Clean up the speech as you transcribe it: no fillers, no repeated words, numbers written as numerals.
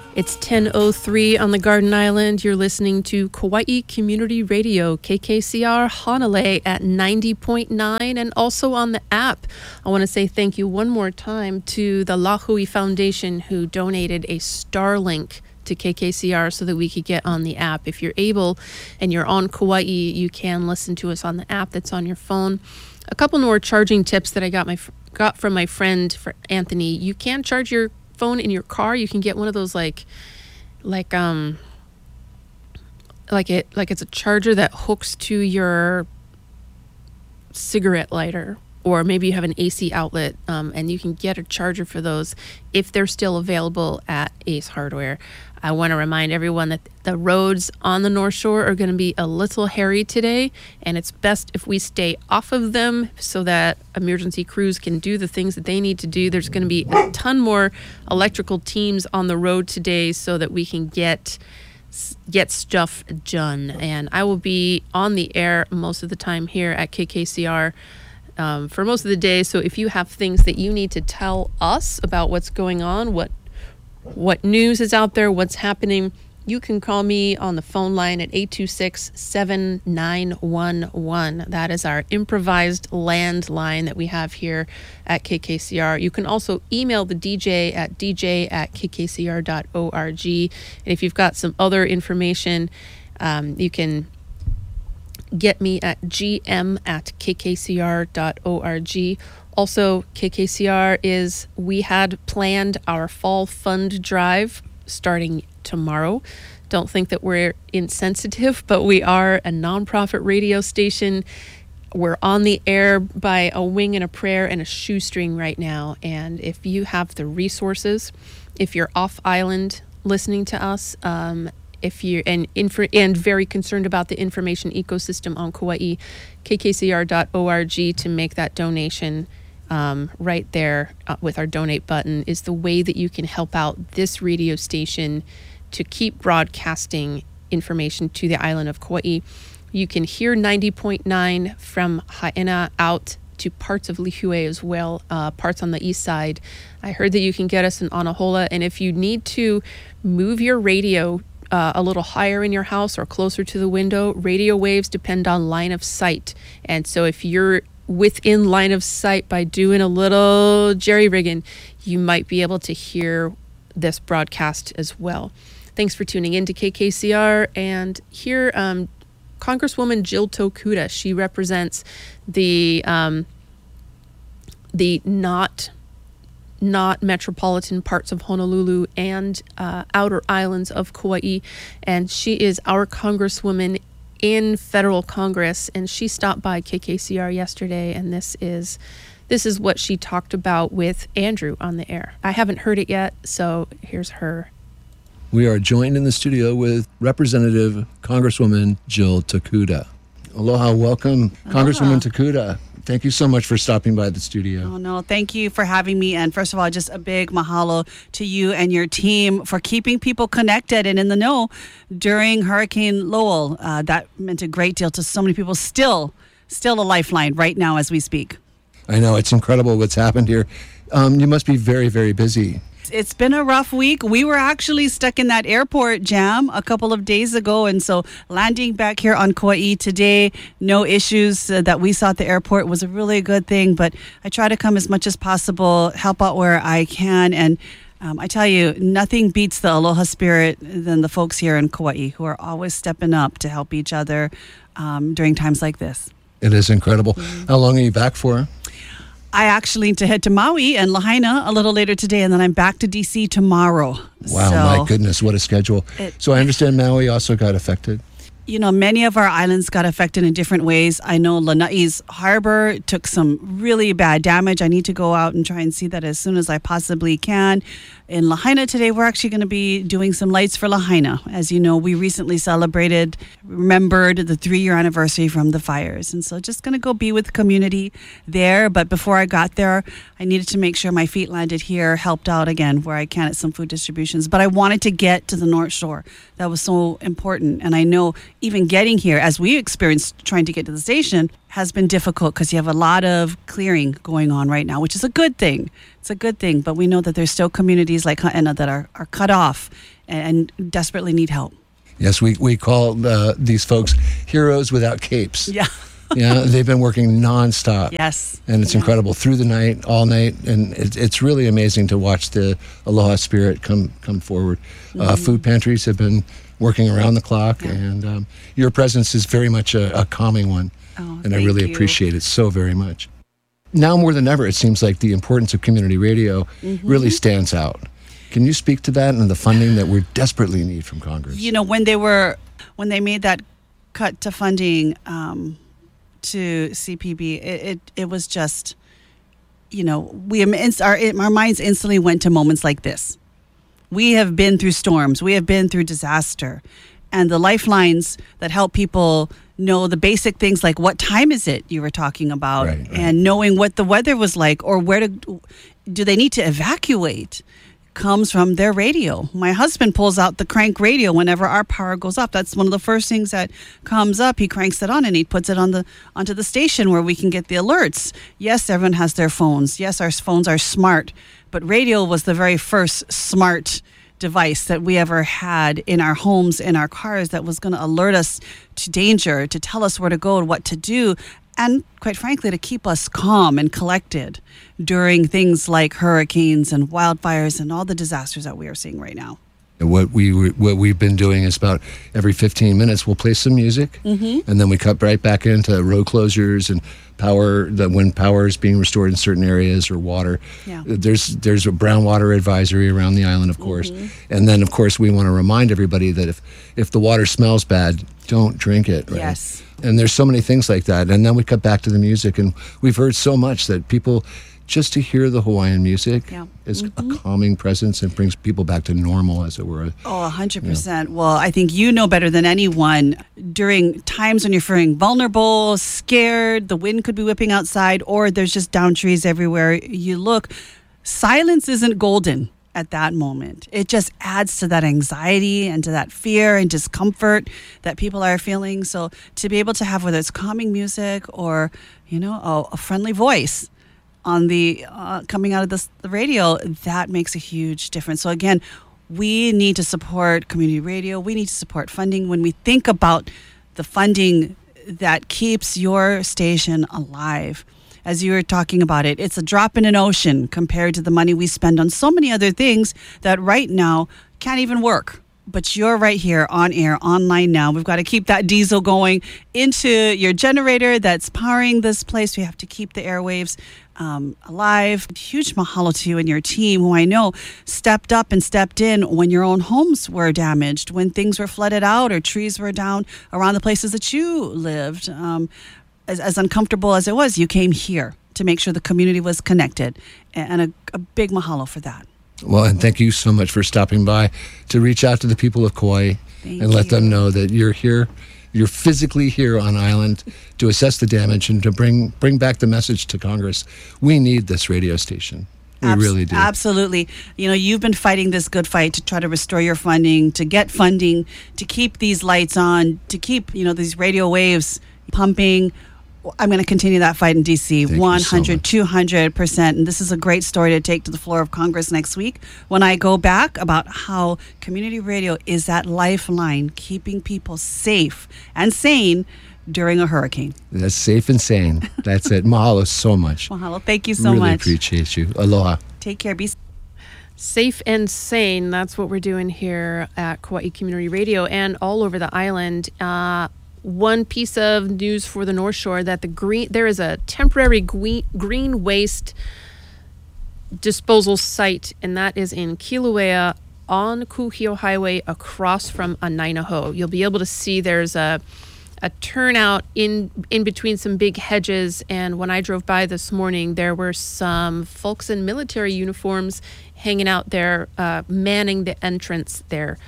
It's 10:03 on the Garden Island. You're listening to Kauai Community Radio, KKCR Hanalei at 90.9 and also on the app. I want to say thank you one more time to the Lahui Foundation who donated a Starlink to KKCR so that we could get on the app. If you're able and you're on Kauai, you can listen to us on the app that's on your phone. A couple more charging tips that I got from my friend for Anthony. You can charge your phone in your car. You can get one of those like it's a charger that hooks to your cigarette lighter, or maybe you have an AC outlet, and you can get a charger for those if they're still available at Ace Hardware. I want to remind everyone that the roads on the North Shore are going to be a little hairy today, and it's best if we stay off of them so that emergency crews can do the things that they need to do. There's going to be a ton more electrical teams on the road today so that we can get stuff done. And I will be on the air most of the time here at KKCR for most of the day. So if you have things that you need to tell us about what's going on, what news is out there, what's happening, you can call me on the phone line at 826-7911. That is our improvised landline that we have here at KKCR. You can also email the DJ at dj@kkcr.org. And if you've got some other information, you can get me at gm@kkcr.org. Also, KKCR we had planned our fall fund drive starting tomorrow. Don't think that we're insensitive, but we are a nonprofit radio station. We're on the air by a wing and a prayer and a shoestring right now. And if you have the resources, if you're off island listening to us, if you're and very concerned about the information ecosystem on Kauai, kkcr.org to make that donation. Right there with our donate button is the way that you can help out this radio station to keep broadcasting information to the island of Kauai. You can hear 90.9 from Haena out to parts of Lihue as well, parts on the east side. I heard that you can get us in Anahola, and if you need to move your radio a little higher in your house or closer to the window, radio waves depend on line of sight. And so if you're within line of sight by doing a little jerry-rigging, you might be able to hear this broadcast as well. Thanks for tuning in to KKCR. And here, Congresswoman Jill Tokuda, she represents the not metropolitan parts of Honolulu and outer islands of Kauai, and she is our Congresswoman in federal Congress, and she stopped by KKCR yesterday, and this is what she talked about with Andrew on the air. I haven't heard it yet, so here's her. We are joined in the studio with Representative Congresswoman Jill Tokuda. Aloha, welcome, Aloha. Congresswoman Tokuda. Thank you so much for stopping by the studio. Oh, no, thank you for having me. And first of all, just a big mahalo to you and your team for keeping people connected and in the know during Hurricane Lowell. That meant a great deal to so many people. Still a lifeline right now as we speak. I know, it's incredible what's happened here. You must be very, very busy. It's been a rough week. We were actually stuck in that airport jam a couple of days ago. And so landing back here on Kauai today, no issues that we saw at the airport was a really good thing. But I try to come as much as possible, help out where I can. And I tell you, nothing beats the aloha spirit than the folks here in Kauai who are always stepping up to help each other during times like this. It is incredible. How long are you back for? I actually need to head to Maui and Lahaina a little later today, and then I'm back to D.C. tomorrow. Wow, my goodness, what a schedule. So I understand Maui also got affected. You know, many of our islands got affected in different ways. I know Lanai's harbor took some really bad damage. I need to go out and try and see that as soon as I possibly can. In Lahaina today, we're actually going to be doing some lights for Lahaina. As you know, we recently remembered the 3-year anniversary from the fires. And so just going to go be with the community there. But before I got there, I needed to make sure my feet landed here, helped out again where I can at some food distributions. But I wanted to get to the North Shore. That was so important. And I know even getting here, as we experienced trying to get to the station, has been difficult because you have a lot of clearing going on right now, which is a good thing. It's a good thing, but we know that there's still communities like Haena that are cut off and desperately need help. Yes, we call these folks heroes without capes. Yeah. Yeah, they've been working nonstop. Yes. And it's incredible, through the night, all night, and it's really amazing to watch the Aloha spirit come forward. Food pantries have been working around the clock, and your presence is very much a calming one, and I really appreciate it so very much. Now more than ever, it seems like the importance of community radio really stands out. Can you speak to that and the funding that we desperately need from Congress? You know, when they made that cut to funding to CPB, it was just, you know, our minds instantly went to moments like this. We have been through storms. We have been through disaster. And the lifelines that help people know the basic things like what time is it you were talking about, right. And knowing what the weather was like or where do they need to evacuate comes from their radio. My husband pulls out the crank radio whenever our power goes up. That's one of the first things that comes up. He cranks it on and he puts it onto the station where we can get the alerts. Yes, everyone has their phones. Yes, our phones are smart, but radio was the very first smart device that we ever had in our homes, in our cars, that was going to alert us to danger, to tell us where to go and what to do, and quite frankly, to keep us calm and collected during things like hurricanes and wildfires and all the disasters that we are seeing right now. What we've been doing is about every 15 minutes we'll play some music, and then we cut right back into road closures and when power is being restored in certain areas or water. Yeah. There's a brown water advisory around the island, of course, and then of course we want to remind everybody that if the water smells bad, don't drink it. Right? Yes. And there's so many things like that, and then we cut back to the music, and we've heard so much that people. Just to hear the Hawaiian music is a calming presence and brings people back to normal, as it were. Oh, 100%. Well, I think you know better than anyone, during times when you're feeling vulnerable, scared, the wind could be whipping outside, or there's just down trees everywhere you look, silence isn't golden at that moment. It just adds to that anxiety and to that fear and discomfort that people are feeling. So to be able to have, whether it's calming music or, you know, a friendly voice on the coming out of the radio, that makes a huge difference. So again, we need to support community radio. We need to support funding. When we think about the funding that keeps your station alive, as you were talking about it, it's a drop in an ocean compared to the money we spend on so many other things that right now can't even work. But you're right here on air, online now. We've got to keep that diesel going into your generator that's powering this place. We have to keep the airwaves alive. Huge mahalo to you and your team, who I know stepped up and stepped in when your own homes were damaged, when things were flooded out or trees were down around the places that you lived. As uncomfortable as it was, you came here to make sure the community was connected. And a big mahalo for that. Well, and thank you so much for stopping by to reach out to the people of Kauai and let them know that you're here. You're physically here on island to assess the damage and to bring back the message to Congress. We need this radio station. We really do. Absolutely. You know, you've been fighting this good fight to try to restore your funding, to get funding, to keep these lights on, to keep, you know, these radio waves pumping. I'm going to continue that fight in D.C. 100, 200%. And this is a great story to take to the floor of Congress next week when I go back about how community radio is that lifeline keeping people safe and sane during a hurricane. That's safe and sane. That's it. Mahalo so much. Mahalo. Thank you so much. Really appreciate you. Aloha. Take care. Be safe and sane. That's what we're doing here at Kauai Community Radio and all over the island. One piece of news for the North Shore that there is a temporary green waste disposal site, and that is in Kilauea on Kuhio Highway across from Anainaho. You'll be able to see there's a turnout in between some big hedges, and when I drove by this morning, there were some folks in military uniforms hanging out there, manning the entrance there.